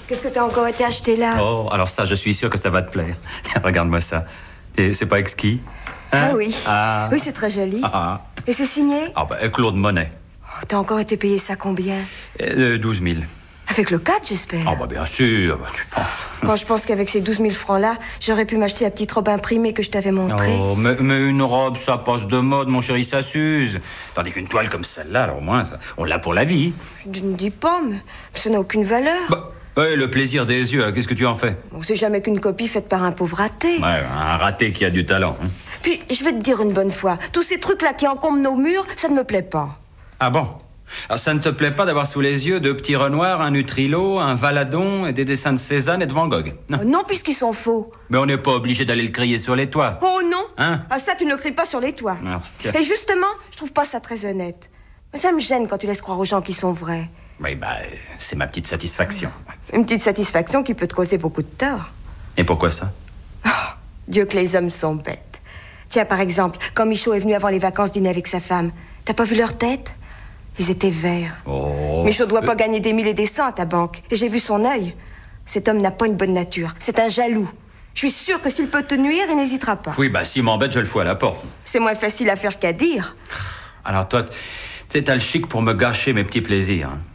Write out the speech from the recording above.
Qu'est-ce que t'as encore été acheté là? Oh, alors ça, je suis sûr que ça va te plaire. Tiens, regarde-moi ça. Et c'est pas exquis? Hein? Ah oui. Ah. Oui, c'est très joli. Ah. Et c'est signé? Ah ben, Claude Monet. Oh, t'as encore été payé ça combien? 12 000. Avec le 4, j'espère. Ah bah bien sûr, bah, tu penses. Quand je pense qu'avec ces 12 000 francs-là, j'aurais pu m'acheter la petite robe imprimée que je t'avais montrée. Oh, mais une robe, ça passe de mode, mon chéri, ça s'use. Tandis qu'une toile comme celle-là, alors au moins, on l'a pour la vie. Je ne dis pas, mais ça n'a aucune valeur. Bah, ouais, le plaisir des yeux, qu'est-ce que tu en fais? Bon, c'est jamais qu'une copie faite par un pauvre raté. Ouais, un raté qui a du talent. Hein. Puis, je vais te dire une bonne fois, tous ces trucs-là qui encombrent nos murs, ça ne me plaît pas. Ah bon? Alors, ça ne te plaît pas d'avoir sous les yeux deux petits Renoir, un Utrilo, un Valadon et des dessins de Cézanne et de Van Gogh? Non, Non, puisqu'ils sont faux. Mais on n'est pas obligé d'aller le crier sur les toits. Oh non. Hein? Ah, ça, tu ne le cries pas sur les toits. Ah, tiens. Et justement, je trouve pas ça très honnête. Mais ça me gêne quand tu laisses croire aux gens qui sont vrais. Oui, bah, c'est ma petite satisfaction. Une petite satisfaction qui peut te causer beaucoup de tort. Et pourquoi ça? Dieu que les hommes sont bêtes. Tiens, par exemple, quand Michaud est venu avant les vacances dîner avec sa femme, t'as pas vu leur tête? Ils étaient verts. Oh. Michaud doit pas gagner des mille et des cents à ta banque. Et j'ai vu son œil. Cet homme n'a pas une bonne nature. C'est un jaloux. Je suis sûre que s'il peut te nuire, il n'hésitera pas. Oui, bah, s'il m'embête, je le fous à la porte. C'est moins facile à faire qu'à dire. Alors toi, tu sais, t'as le chic pour me gâcher mes petits plaisirs. Hein.